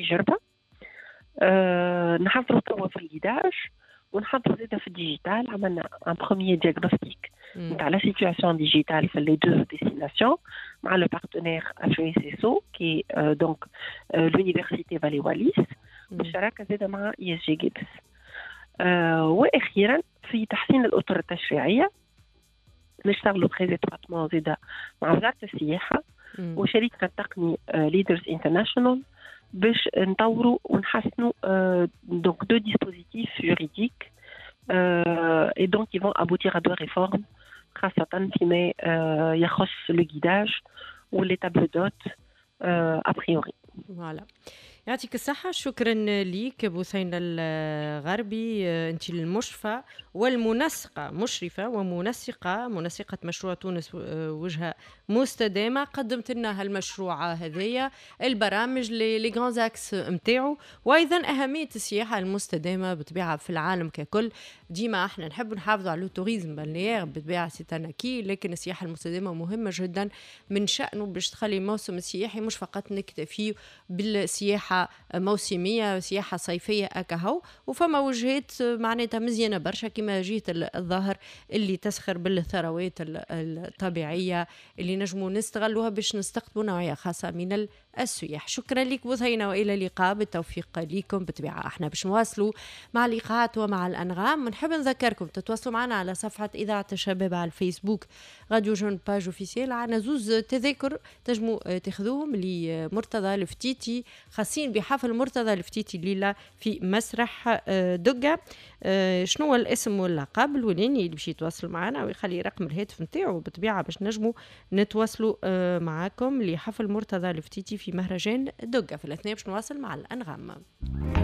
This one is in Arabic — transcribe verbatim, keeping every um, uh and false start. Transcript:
التجربة. أه نحضروا توا في الجيداج ونحضروا زيادة في الديجيتال. عملنا ان بروميير دياغنوستيك نتاع لا سيتواسيون ديجيتال في لي دو ديستيناسيون مع لو بارتنير اف اي سي اس او كي دونك لونيفرسيتي فالي واليس بالشراكة زيادة مع اي اس جي جيبس. أه واخيرا في تحسين الاطر التشريعية نشتغلوا بخي اتراتمون زيادة مع وزارة السياحة وشركة التقني ليدرز انترناشونال باش نطوروا ونحسنوا donc deux dispositifs juridiques euh, et donc ils vont aboutir à deux réformes خاصة فيما يخص le guidage ou les tableaux d'hôtes a priori. Voilà. يعطيك الصحة. شكرا ليك بثينة الغربي، أنت المشرفة والمنسقة، مشرفة ومنسقة منسقة مشروع تونس وجهة مستدامة. قدمت لنا هالمشروع هذايا البرامج لي غانزاكس متاعو، وأيضا أهمية السياحة المستدامة بطبيعة في العالم ككل. ديما احنا نحب نحافظوا على التوريزم بالنيار بطبيعة سيتاناكي، لكن السياحة المستدامة مهمة جدا من شأنه باش تخلي الموسم السياحي مش فقط نكتفي بالسياحة موسمية، سياحة صيفية أكهو. وفما وجهات معناتها مزيانة برشا كما جهة الظاهر اللي تسخر بالثروات الطبيعية اللي نجمو نستغلوها باش نستقطبوا نوعية خاصة من السياح. شكرا لك بثينة وإلى اللقاء، بالتوفيق لكم. بطبيعة احنا باش نواصلوا مع اللقاءات ومع الأنغام. ونحب نذكركم تتواصلوا معنا على صفحة إذاعة الشباب على الفيسبوك راديو جون باج اوفيسيال. عنا زوز تذاكر تجموا تاخذوهم لمرتضى الفتيتي خاصين بحفل مرتضى الفتيتي الليلة في مسرح دقة. شنو هو الاسم واللقب الولاني اللي باش يتواصلوا معنا ويخلي رقم الهاتف نتاعو بطبيعة باش نجموا نتواصلوا معاكم لحفل مرتضى الفتيتي في مهرجان دقة. في الاثنين باش نواصل مع الأنغام.